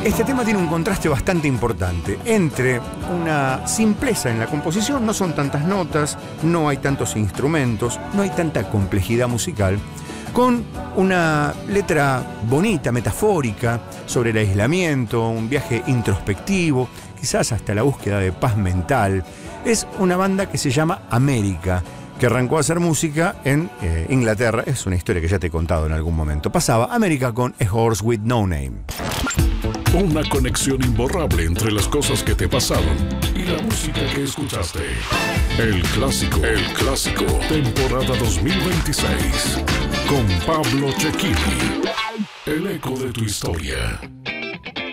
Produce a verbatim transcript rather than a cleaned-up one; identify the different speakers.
Speaker 1: Este tema tiene un contraste bastante importante entre una simpleza en la composición, no son tantas notas, no hay tantos instrumentos, no hay tanta complejidad musical, con una letra bonita, metafórica, sobre el aislamiento, un viaje introspectivo, quizás hasta la búsqueda de paz mental. Es una banda que se llama América, que arrancó a hacer música en eh, Inglaterra. Es una historia que ya te he contado en algún momento. Pasaba América con A Horse With No Name.
Speaker 2: Una conexión imborrable entre las cosas que te pasaron y la música que escuchaste. El clásico, el clásico, temporada dos mil veintiséis, con Pablo Cecchini. El eco de tu historia.